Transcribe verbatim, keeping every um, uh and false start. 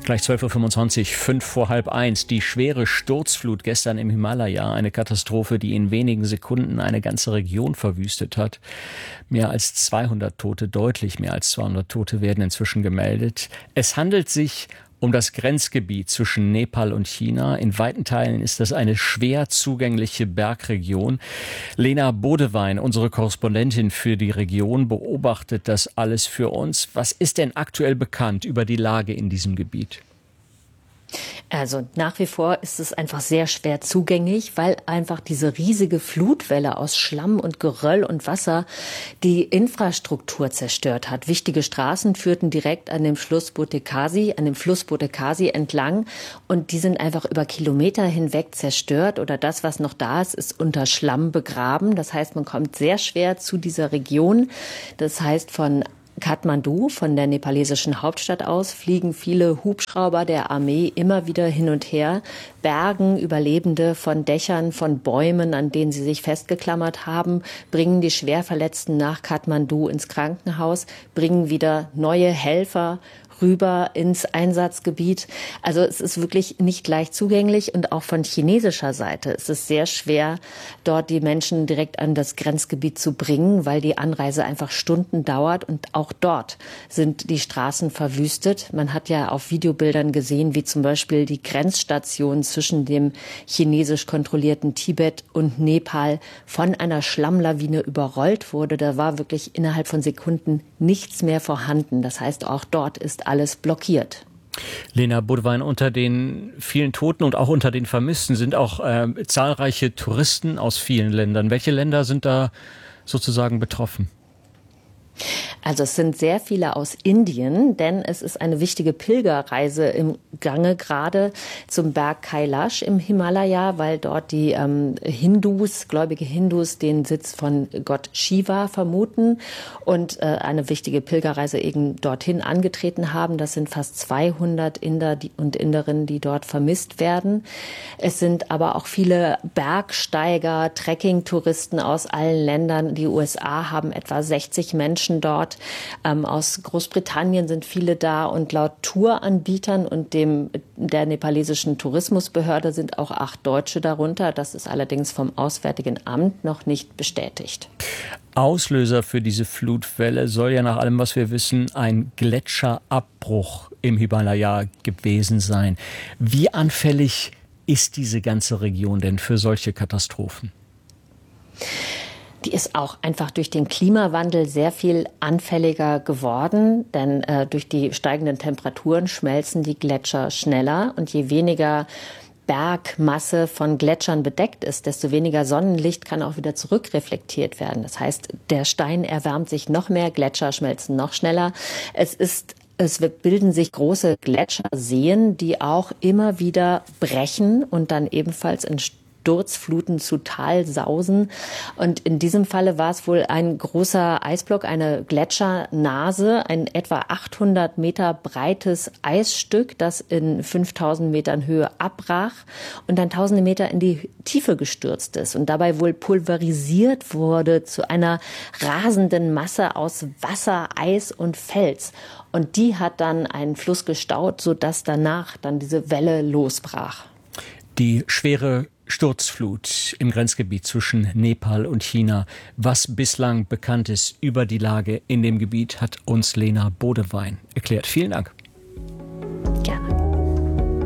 Gleich zwölf Uhr fünfundzwanzig, fünf vor halb eins. Die schwere Sturzflut gestern im Himalaya. Eine Katastrophe, die in wenigen Sekunden eine ganze Region verwüstet hat. Mehr als zweihundert Tote, deutlich mehr als zweihundert Tote werden inzwischen gemeldet. Es handelt sich um das Grenzgebiet zwischen Nepal und China. In weiten Teilen ist das eine schwer zugängliche Bergregion. Lena Bodewein, unsere Korrespondentin für die Region, beobachtet das alles für uns. Was ist denn aktuell bekannt über die Lage in diesem Gebiet? Also nach wie vor ist es einfach sehr schwer zugänglich, weil einfach diese riesige Flutwelle aus Schlamm und Geröll und Wasser die Infrastruktur zerstört hat. Wichtige Straßen führten direkt an dem Fluss Butekashi, an dem Fluss Butekashi entlang und die sind einfach über Kilometer hinweg zerstört oder das, was noch da ist, ist unter Schlamm begraben. Das heißt, man kommt sehr schwer zu dieser Region. Das heißt, von Kathmandu, von der nepalesischen Hauptstadt aus, fliegen viele Hubschrauber der Armee immer wieder hin und her, bergen Überlebende von Dächern, von Bäumen, an denen sie sich festgeklammert haben, bringen die Schwerverletzten nach Kathmandu ins Krankenhaus, bringen wieder neue Helfer rüber ins Einsatzgebiet. Also es ist wirklich nicht leicht zugänglich und auch von chinesischer Seite ist es sehr schwer, dort die Menschen direkt an das Grenzgebiet zu bringen, weil die Anreise einfach Stunden dauert und auch dort sind die Straßen verwüstet. Man hat ja auf Videobildern gesehen, wie zum Beispiel die Grenzstation zwischen dem chinesisch kontrollierten Tibet und Nepal von einer Schlammlawine überrollt wurde. Da war wirklich innerhalb von Sekunden nichts mehr vorhanden. Das heißt, auch dort ist alles blockiert. Lena Bodewein, unter den vielen Toten und auch unter den Vermissten sind auch äh, zahlreiche Touristen aus vielen Ländern. Welche Länder sind da sozusagen betroffen? Also es sind sehr viele aus Indien, denn es ist eine wichtige Pilgerreise im Gange gerade zum Berg Kailash im Himalaya, weil dort die ähm, Hindus, gläubige Hindus, den Sitz von Gott Shiva vermuten und äh, eine wichtige Pilgerreise eben dorthin angetreten haben. Das sind fast zweihundert Inder und Inderinnen, die dort vermisst werden. Es sind aber auch viele Bergsteiger, Trekking-Touristen aus allen Ländern. Die U S A haben etwa sechzig Menschen dort. Ähm, aus Großbritannien sind viele da und laut Touranbietern und dem der nepalesischen Tourismusbehörde sind auch acht Deutsche darunter. Das ist allerdings vom Auswärtigen Amt noch nicht bestätigt. Auslöser für diese Flutwelle soll ja nach allem, was wir wissen, ein Gletscherabbruch im Himalaya gewesen sein. Wie anfällig ist diese ganze Region denn für solche Katastrophen? Die ist auch einfach durch den Klimawandel sehr viel anfälliger geworden, denn äh, durch die steigenden Temperaturen schmelzen die Gletscher schneller und je weniger Bergmasse von Gletschern bedeckt ist, desto weniger Sonnenlicht kann auch wieder zurückreflektiert werden. Das heißt, der Stein erwärmt sich noch mehr, Gletscher schmelzen noch schneller. Es ist Es bilden sich große Gletscherseen, die auch immer wieder brechen und dann ebenfalls in Sturzfluten zu Tal sausen. Und in diesem Falle war es wohl ein großer Eisblock, eine Gletschernase, ein etwa achthundert Meter breites Eisstück, das in fünftausend Metern Höhe abbrach und dann tausende Meter in die Tiefe gestürzt ist und dabei wohl pulverisiert wurde zu einer rasenden Masse aus Wasser, Eis und Fels. Und die hat dann einen Fluss gestaut, sodass danach dann diese Welle losbrach. Die schwere Sturzflut im Grenzgebiet zwischen Nepal und China. Was bislang bekannt ist über die Lage in dem Gebiet, hat uns Lena Bodewein erklärt. Vielen Dank.